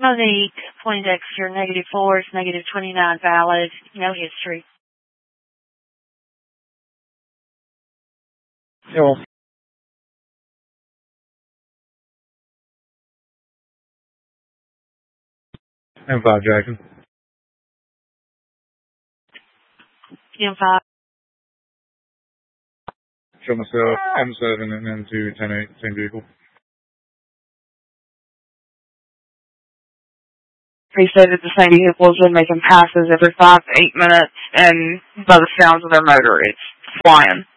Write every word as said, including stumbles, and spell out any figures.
Monique, Poindexter, negative four is negative twenty-nine valid. No history. Hill. M five Jackson. M five. Show myself M seven and then two ten eight, same vehicle. He said that the same vehicles been making passes every five to eight minutes, and by the sounds of their motor, it's flying.